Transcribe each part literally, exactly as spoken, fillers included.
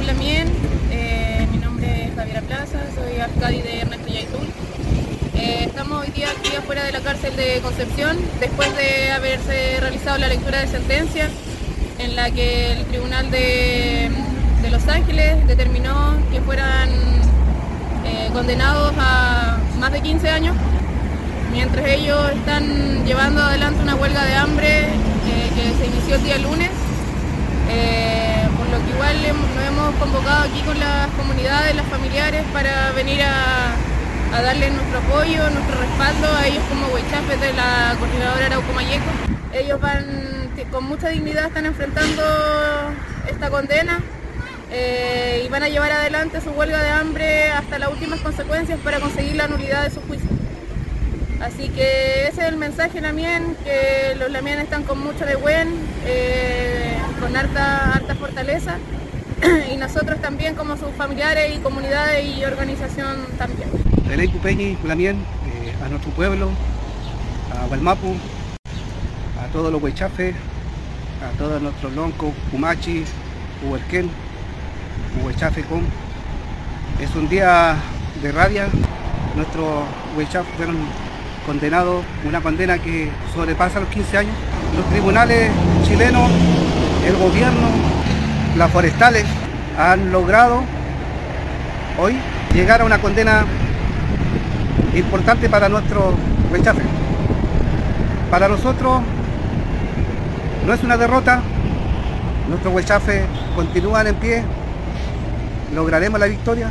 Lamien, eh, mi nombre es Javiera Plaza, soy alcalde de Ernesto Yaitul. Eh, estamos hoy día aquí afuera de la cárcel de Concepción, después de haberse realizado la lectura de sentencia, en la que el Tribunal de, de Los Ángeles determinó que fueran eh, condenados a más de quince años, mientras ellos están llevando adelante una huelga de hambre eh, que se inició el día lunes. Eh, por lo que igual nos hemos convocado aquí con las comunidades, las familiares, para venir a, a darles nuestro apoyo, nuestro respaldo a ellos como huaychafes de la coordinadora Arauco Mayeco. Ellos van con mucha dignidad, están enfrentando esta condena eh, y van a llevar adelante su huelga de hambre hasta las últimas consecuencias para conseguir la nulidad de su juicio. Así que ese es el mensaje Lamien, que los Lamien están con mucho de buen, eh, con harta, harta fortaleza, y nosotros también como sus familiares y comunidades y organización también. De Ley Pupeñi, Lamien, eh, a nuestro pueblo, a Gualmapu, a todos los huaychafes, a todos nuestros loncos, Pumachi, Huerquén, Huaychafe Com. Es un día de rabia, nuestros huaychafes fueron condenados, una condena que sobrepasa los quince años. Los tribunales chilenos, el gobierno, las forestales han logrado hoy llegar a una condena importante para nuestros huaychafes. Para nosotros no es una derrota, nuestros huaychafes continúan en pie, lograremos la victoria.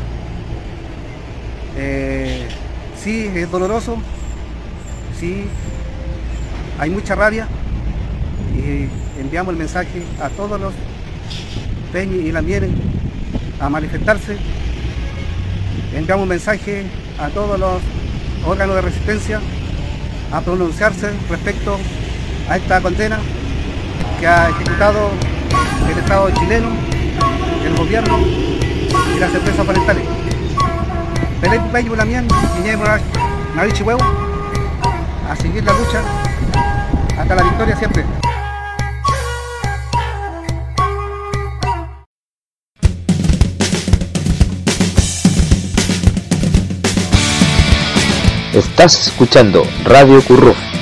Eh, sí, es doloroso. Sí, hay mucha rabia y enviamos el mensaje a todos los Peñi y Lamien a manifestarse. Enviamos un mensaje a todos los órganos de resistencia a pronunciarse respecto a esta condena que ha ejecutado el Estado chileno, el gobierno y las empresas forestales. Pelé Peñi Lamien, Narichi Huevo, a seguir la lucha hasta la victoria siempre. Estás escuchando Radio Curruf.